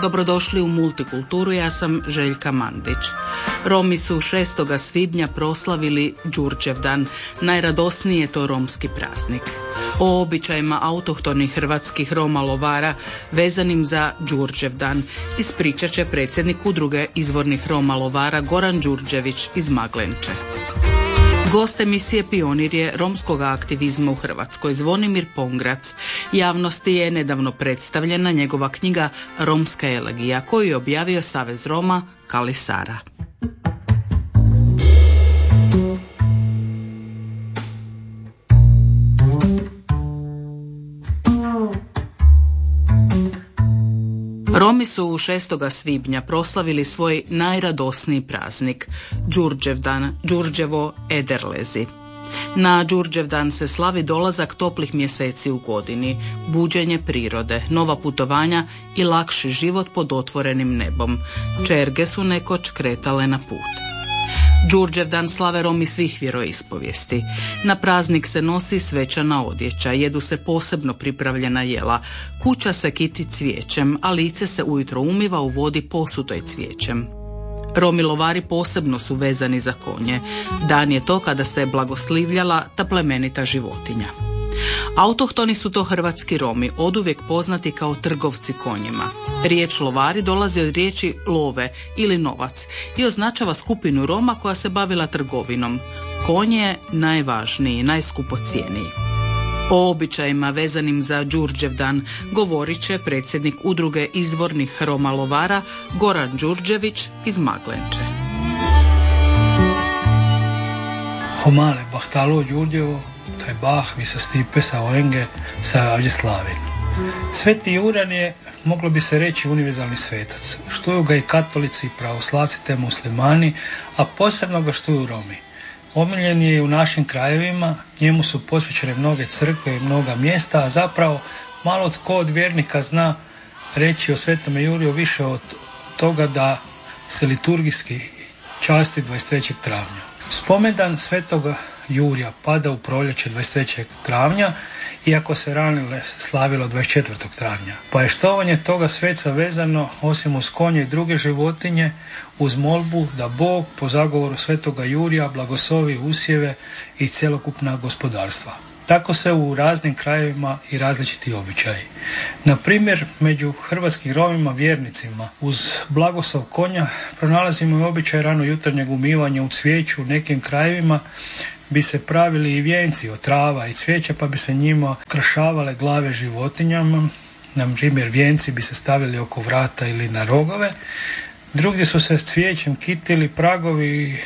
Dobrodošli u Multikulturu, ja sam Željka Mandić. Romi su 6. svibnja proslavili Đurđevdan, najradosniji je to romski praznik. O običajima autohtonih hrvatskih Roma lovara vezanim za Đurđevdan ispričat će predsjednik udruge izvornih Roma lovara Goran Đurđević iz Maglenče. Gost emisije Pionir je romskog aktivizma u Hrvatskoj, Zvonimir Pongrac. Javnosti je nedavno predstavljena njegova knjiga Romska elegija, koju je objavio Savez Roma Kali Sara. Romi su 6. svibnja proslavili svoj najradosniji praznik, Đurđevdan, Đurđevo Ederlezi. Na Đurđevdan se slavi dolazak toplih mjeseci u godini, buđenje prirode, nova putovanja i lakši život pod otvorenim nebom. Čerge su nekoć kretale na put. Đurđevdan slave Romi svih vjeroispovijesti. Na praznik se nosi svečana odjeća, jedu se posebno pripravljena jela, kuća se kiti cvijećem, a lice se ujutro umiva u vodi posutoj cvijećem. Romi lovari posebno su vezani za konje. Dan je to kada se blagoslivljala ta plemenita životinja. Autohtoni su to hrvatski Romi, oduvijek poznati kao trgovci konjima. Riječ lovari dolazi od riječi love ili novac i označava skupinu Roma koja se bavila trgovinom. Konj je najvažniji, najskupocijeniji. O običajima vezanim za Đurđevdan govorit će predsjednik udruge izvornih Roma lovara Goran Đurđević iz Maglenče. Homale, bahtalo Đurđevo, taj bah, mi sa Stipe, sa Oenge, sa Avđeslavin. Sveti Juran je, moglo bi se reći, univerzalni svetac. Štuju ga i katolici, i pravoslavci te muslimani, a posebno ga štuju Romi. Omiljen je u našim krajevima, njemu su posvećene mnoge crkve i mnoga mjesta, a zapravo malo tko od vjernika zna reći o Svetome Juriju više od toga da se liturgijski časti 23. travnja. Spomendan Svetoga Jurija pada u proljeće 23. travnja, iako se ranije slavilo 24. travnja. Pa je štovanje toga sveca vezano, osim uz konje i druge životinje, uz molbu da Bog po zagovoru Svetoga Jurija blagoslovi usjeve i cjelokupna gospodarstva. Tako se u raznim krajevima i različiti običaji. Na primjer, među hrvatskim Romima vjernicima uz blagoslov konja pronalazimo i običaj rano jutarnjeg umivanja u cvijeću. U nekim krajevima bi se pravili i vijenci od trava i cvijeća, pa bi se njima kršavale glave životinjama. Na primjer, vijenci bi se stavili oko vrata ili na rogove. Drugdje su se cvijećem kitili pragovi,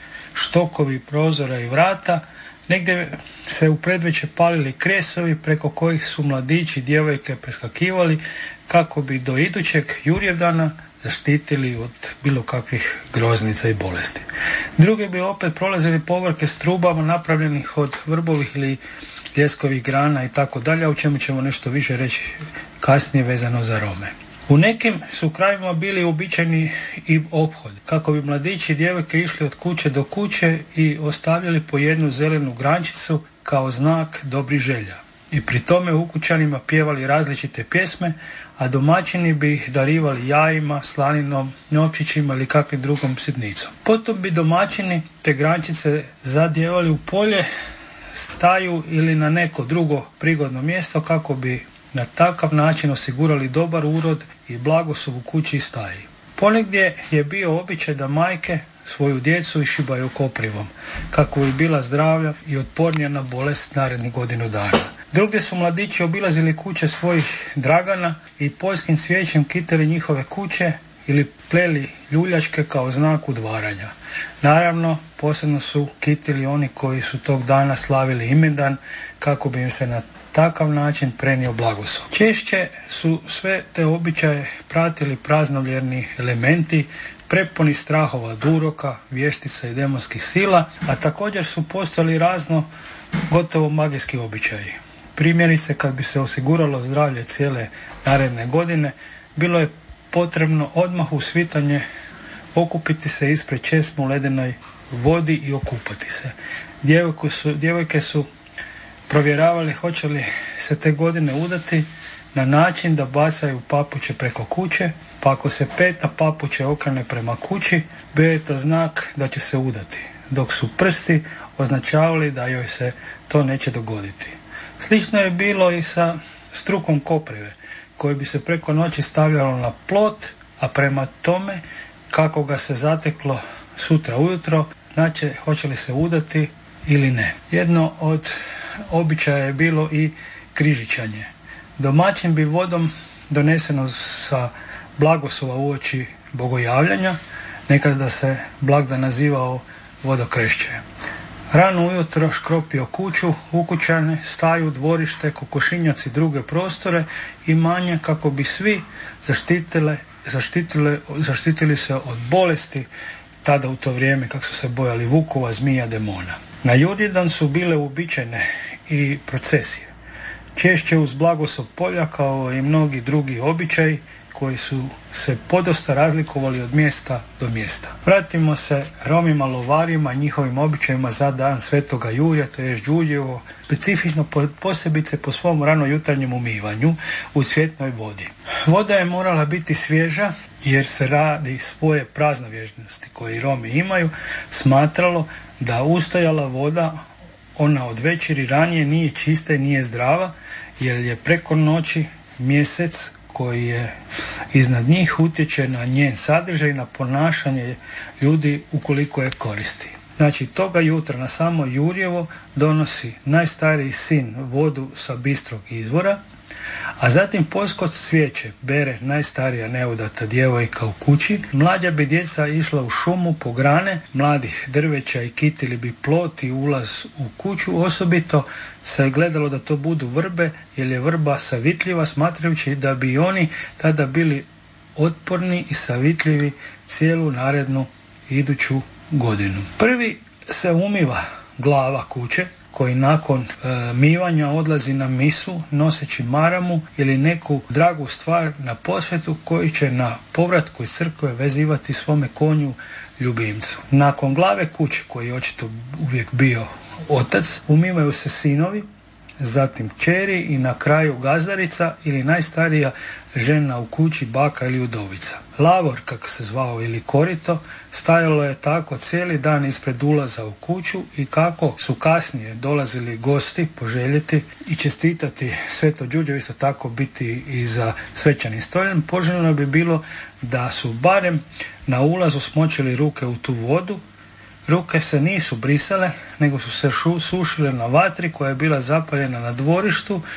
štokovi prozora i vrata. Negdje se u predveće palili kresovi preko kojih su mladići i djevojke preskakivali kako bi do idućeg Jurjevdana zaštitili od bilo kakvih groznica i bolesti. Drugi bi opet prolazili povorke s trubama napravljenih od vrbovih ili ljeskovih grana i tako dalje, o čemu ćemo nešto više reći kasnije vezano za Rome. U nekim su krajevima bili uobičajeni i ophod, kako bi mladići i djevojke išli od kuće do kuće i ostavljali po jednu zelenu grančicu kao znak dobrih želja. I pri tome ukućanima pjevali različite pjesme, a domaćini bi ih darivali jajima, slaninom, novčićima ili kakvim drugom sitnicom. Potom bi domaćini te grančice zadjevali u polje, staju ili na neko drugo prigodno mjesto kako bi na takav način osigurali dobar urod i blagoslov u kući i staji. Ponegdje je bio običaj da majke svoju djecu išibaju koprivom, kako bi bila zdravlja i otpornija na bolest narednih godinu dana. Drugdje su mladići obilazili kuće svojih dragana i poljskim cvijećem kitili njihove kuće ili pleli ljuljačke kao znak udvaranja. Naravno, posebno su kitili oni koji su tog dana slavili imendan, kako bi im se na takav način prenio blagoslov. Češće su sve te običaje pratili praznovjerni elementi, prepuni strahova od uroka, vještica i demonskih sila, a također su postali razno gotovo magijski običaji. Primjerice, kad bi se osiguralo zdravlje cijele naredne godine, bilo je potrebno odmah u svitanje okupiti se ispred česme u ledenoj vodi i okupati se. Djevojke su provjeravali hoće li se te godine udati na način da bacaju papuče preko kuće Pa ako se peta papuče okrene prema kući, bio je to znak da će se udati, dok su prsti označavali da joj se to neće dogoditi. Slično je bilo i sa strukom koprive, koji bi se preko noći stavljalo na plot, a prema tome kako ga se zateklo sutra ujutro, znači hoće li se udati ili ne. Jedno od običaja je bilo i križičanje. Domaćin bi vodom doneseno sa blagoslova uoči bogojavljanja, nekada se blagdan nazivao vodokrešće. Rano ujutro škropio kuću, ukućane, staju, dvorište, kokošinjac i druge prostore i manje kako bi svi zaštitili se od bolesti tada u to vrijeme kako su se bojali vukova, zmija, demona. Na Jurjidan su bile uobičajene i procesije. Češće uz blagoslov polja kao i mnogi drugi običaji koji su se podosta razlikovali od mjesta do mjesta. Vratimo se Romima, lovarima, njihovim običajima za dan Svetoga Jurja, to je Đurđevo, specifično posebice po svom ranojutarnjem umivanju u svjetnoj vodi. Voda je morala biti svježa jer se radi svoje praznovjernosti koje Romi imaju, smatralo da ustajala voda, ona od večeri ranije nije čista i nije zdrava, jer je preko noći mjesec koji je iznad njih utječe na njen sadržaj, na ponašanje ljudi ukoliko je koristi. Znači, toga jutra na samo Jurjevo donosi najstariji sin vodu sa bistrog izvora, a zatim poskot svijeće bere najstarija neudata djevojka u kući. Mlađa bi djeca išla u šumu po grane mladih drveća i kitili bi plot i ulaz u kuću. Osobito se je gledalo da to budu vrbe, jer je vrba savitljiva, smatrajući da bi oni tada bili otporni i savitljivi cijelu narednu iduću godinu. Prvi se umiva glava kuće, koji nakon mivanja odlazi na misu noseći maramu ili neku dragu stvar na posvetu koji će na povratku iz crkve vezivati svome konju ljubimcu. Nakon glave kuće, koji je očito uvijek bio otac, umivaju se sinovi, zatim kćeri i na kraju gazdarica ili najstarija žena u kući, baka ili udovica. Lavor, kako se zvao, ili korito, stajalo je tako cijeli dan ispred ulaza u kuću i kako su kasnije dolazili gosti poželjeti i čestitati Sveto Đurđe, isto tako biti i za svečanim stoljem, poželjno bi bilo da su barem na ulazu smočili ruke u tu vodu. Ruke se nisu brisale, nego su se sušile na vatri koja je bila zapaljena na dvorištu